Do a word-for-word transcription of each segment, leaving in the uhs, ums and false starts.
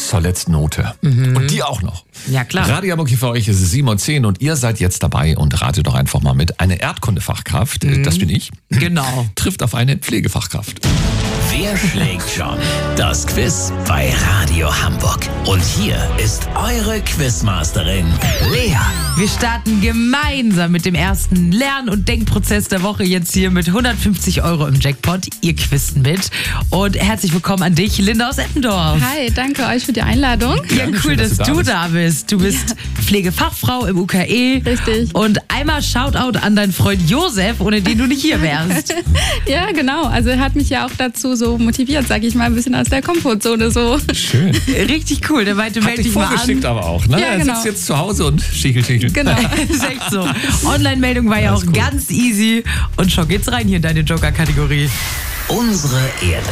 bis zur letzten Note. Mhm. Und die auch noch. Ja, klar. Radio Hamburg hier für euch ist es sieben Uhr zehn und ihr seid jetzt dabei und ratet doch einfach mal mit. Eine Erdkundefachkraft, mhm. das bin ich, genau, trifft auf eine Pflegefachkraft. Wer schlägt schon? Das Quiz bei Radio Hamburg. Und hier ist eure Quizmasterin, Lea. Wir starten gemeinsam mit dem ersten Lern- und Denkprozess der Woche jetzt hier mit hundertfünfzig Euro im Jackpot. Ihr quizt mit. Und herzlich willkommen an dich, Linda aus Eppendorf. Hi, danke euch für die Einladung. Ja, cool, schön, dass, dass du da bist. Du bist ja. Pflegefachfrau im U K E. Richtig. Und einmal Shoutout an deinen Freund Josef, ohne den du nicht hier wärst. Ja, genau. Also er hat mich ja auch dazu so motiviert, sag ich mal, ein bisschen aus der Komfortzone so. Schön. Richtig cool. Der meinte, melde dich mal an. aber auch, ne? Ja, er genau. sitzt jetzt zu Hause und schichelt, schichelt. Genau. Ist echt so. Online-Meldung war ja auch cool. Ganz easy. Und schon geht's rein hier in deine Joker-Kategorie. Unsere Erde.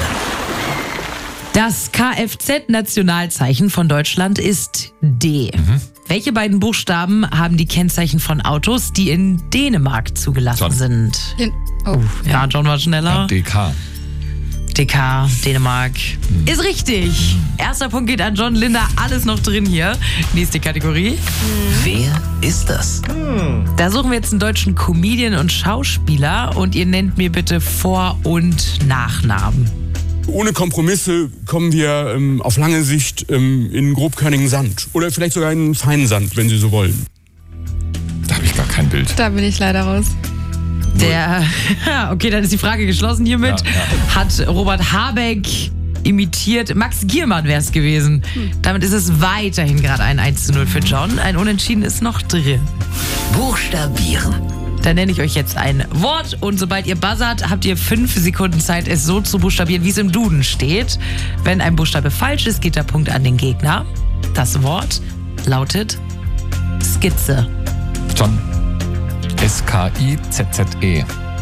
Das Kfz-Nationalzeichen von Deutschland ist D. Mhm. Welche beiden Buchstaben haben die Kennzeichen von Autos, die in Dänemark zugelassen John. sind? Den, oh. Ja, John war schneller. Ja, D K. D K, Dänemark. Mhm. Ist richtig. Erster Punkt geht an John. Linda, alles noch drin hier. Nächste Kategorie. Mhm. Wer ist das? Mhm. Da suchen wir jetzt einen deutschen Comedian und Schauspieler und ihr nennt mir bitte Vor- und Nachnamen. Ohne Kompromisse kommen wir ähm, auf lange Sicht ähm, in grobkörnigen Sand. Oder vielleicht sogar in feinen Sand, wenn Sie so wollen. Da habe ich gar kein Bild. Da bin ich leider raus. Der, okay, dann ist die Frage geschlossen hiermit. Ja, ja. Hat Robert Habeck imitiert. Max Giermann wäre es gewesen. Hm. Damit ist es weiterhin gerade ein eins zu null für John. Ein Unentschieden ist noch drin. Buchstabieren. Dann nenne ich euch jetzt ein Wort und sobald ihr buzzert, habt ihr fünf Sekunden Zeit, es so zu buchstabieren, wie es im Duden steht. Wenn ein Buchstabe falsch ist, geht der Punkt an den Gegner. Das Wort lautet Skizze. John. S K I Z Z E.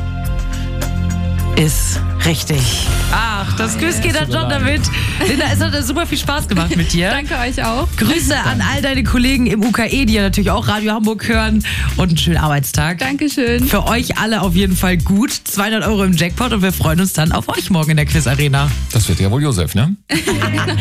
Ist richtig. Ach, das Quiz geht an John damit. Linda, es hat super viel Spaß gemacht mit dir. Danke euch auch. Grüße an all deine Kollegen im U K E, die ja natürlich auch Radio Hamburg hören. Und einen schönen Arbeitstag. Dankeschön. Für euch alle auf jeden Fall gut. zweihundert Euro im Jackpot und wir freuen uns dann auf euch morgen in der Quiz Arena. Das wird ja wohl Josef, ne?